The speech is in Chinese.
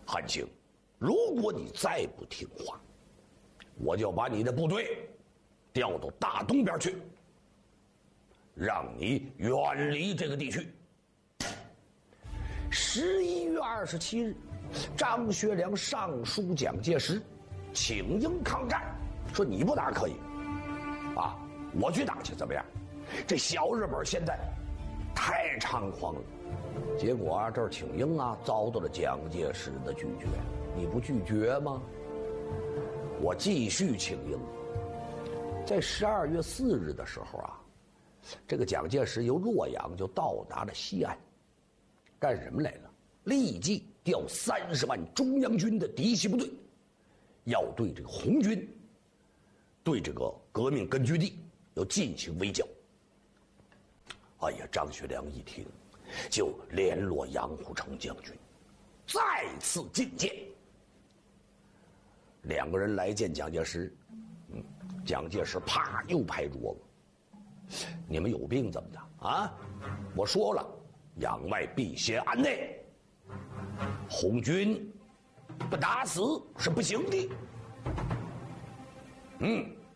韩兴，如果你再不听话，我就把你的部队调到大东边去，让你远离这个地区。11月27日，张学良上书蒋介石，请缨抗战，说你不打可以，啊，我去打去怎么样？这小日本现在太猖狂了。结果啊，这儿请缨啊，遭到了蒋介石的拒绝。你不拒绝吗？我继续请缨。在12月4日的时候啊，这个蒋介石由洛阳就到达了西安，干什么来了？立即调30万中央军的嫡系部队，要对这个红军，对这个革命根据地要进行围剿。哎呀，张学良一听，就联络杨虎城将军，再次进谏。两个人来见蒋介石，蒋介石啪又拍桌子：“你们有病怎么的啊？我说了，攘外必先安内，红军不打死是不行的。